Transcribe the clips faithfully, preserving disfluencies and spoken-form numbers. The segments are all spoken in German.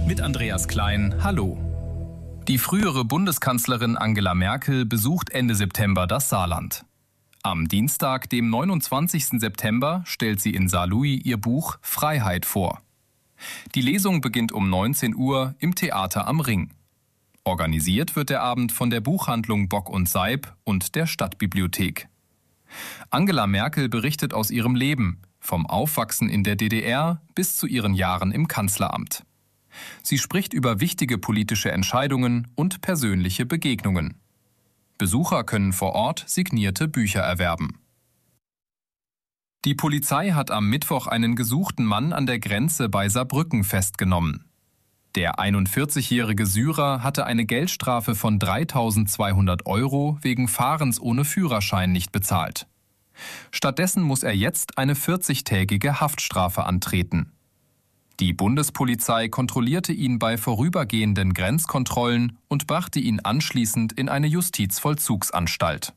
Mit Andreas Klein, hallo. Die frühere Bundeskanzlerin Angela Merkel besucht Ende September das Saarland. Am Dienstag, dem neunundzwanzigsten September, stellt sie in Saarlouis ihr Buch Freiheit vor. Die Lesung beginnt um neunzehn Uhr im Theater am Ring. Organisiert wird der Abend von der Buchhandlung Bock und Seib und der Stadtbibliothek. Angela Merkel berichtet aus ihrem Leben, vom Aufwachsen in der D D R bis zu ihren Jahren im Kanzleramt. Sie spricht über wichtige politische Entscheidungen und persönliche Begegnungen. Besucher können vor Ort signierte Bücher erwerben. Die Polizei hat am Mittwoch einen gesuchten Mann an der Grenze bei Saarbrücken festgenommen. Der einundvierzigjährige Syrer hatte eine Geldstrafe von dreitausendzweihundert Euro wegen Fahrens ohne Führerschein nicht bezahlt. Stattdessen muss er jetzt eine vierzigtägige Haftstrafe antreten. Die Bundespolizei kontrollierte ihn bei vorübergehenden Grenzkontrollen und brachte ihn anschließend in eine Justizvollzugsanstalt.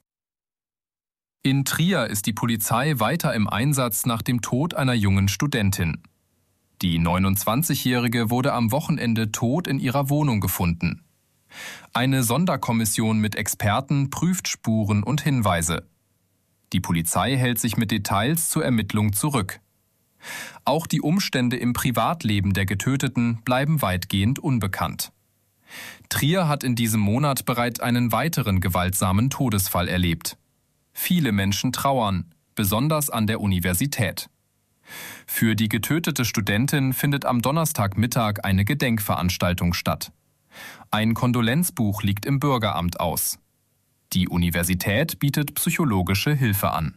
In Trier ist die Polizei weiter im Einsatz nach dem Tod einer jungen Studentin. Die neunundzwanzigjährige wurde am Wochenende tot in ihrer Wohnung gefunden. Eine Sonderkommission mit Experten prüft Spuren und Hinweise. Die Polizei hält sich mit Details zur Ermittlung zurück. Auch die Umstände im Privatleben der Getöteten bleiben weitgehend unbekannt. Trier hat in diesem Monat bereits einen weiteren gewaltsamen Todesfall erlebt. Viele Menschen trauern, besonders an der Universität. Für die getötete Studentin findet am Donnerstagmittag eine Gedenkveranstaltung statt. Ein Kondolenzbuch liegt im Bürgeramt aus. Die Universität bietet psychologische Hilfe an.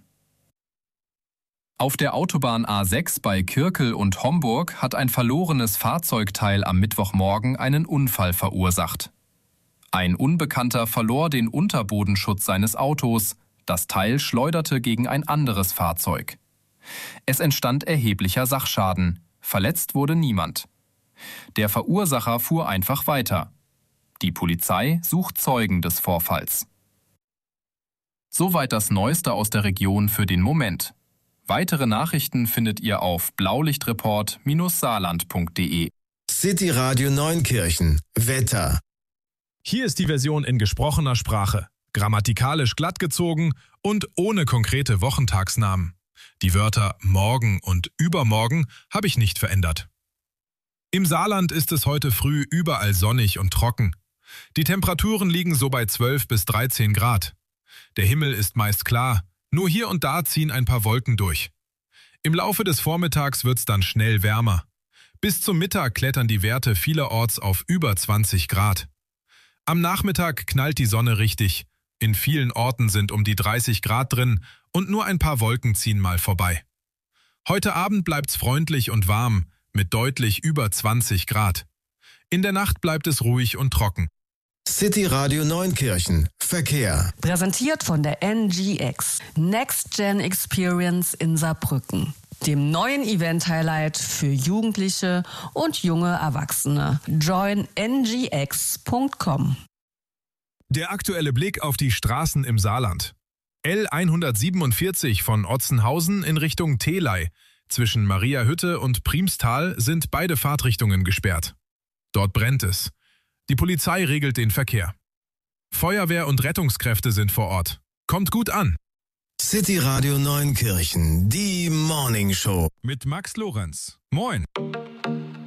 Auf der Autobahn A sechs bei Kirkel und Homburg hat ein verlorenes Fahrzeugteil am Mittwochmorgen einen Unfall verursacht. Ein Unbekannter verlor den Unterbodenschutz seines Autos. Das Teil schleuderte gegen ein anderes Fahrzeug. Es entstand erheblicher Sachschaden. Verletzt wurde niemand. Der Verursacher fuhr einfach weiter. Die Polizei sucht Zeugen des Vorfalls. Soweit das Neueste aus der Region für den Moment. Weitere Nachrichten findet ihr auf blaulichtreport Bindestrich saarland Punkt de. City Radio Neunkirchen. Wetter. Hier ist die Version in gesprochener Sprache. Grammatikalisch glattgezogen und ohne konkrete Wochentagsnamen. Die Wörter morgen und übermorgen habe ich nicht verändert. Im Saarland ist es heute früh überall sonnig und trocken. Die Temperaturen liegen so bei zwölf bis dreizehn Grad. Der Himmel ist meist klar. Nur hier und da ziehen ein paar Wolken durch. Im Laufe des Vormittags wird es dann schnell wärmer. Bis zum Mittag klettern die Werte vielerorts auf über zwanzig Grad. Am Nachmittag knallt die Sonne richtig. In vielen Orten sind um die dreißig Grad drin und nur ein paar Wolken ziehen mal vorbei. Heute Abend bleibt's freundlich und warm mit deutlich über zwanzig Grad. In der Nacht bleibt es ruhig und trocken. City Radio Neunkirchen. Verkehr. Präsentiert von der N G X. Next Gen Experience in Saarbrücken. Dem neuen Event-Highlight für Jugendliche und junge Erwachsene. join n g x punkt com. Der aktuelle Blick auf die Straßen im Saarland. L hundertsiebenundvierzig von Otzenhausen in Richtung Telei. Zwischen Mariahütte und Priemstal sind beide Fahrtrichtungen gesperrt. Dort brennt es. Die Polizei regelt den Verkehr. Feuerwehr und Rettungskräfte sind vor Ort. Kommt gut an. City Radio Neunkirchen, die Morning Show. Mit Max Lorenz. Moin.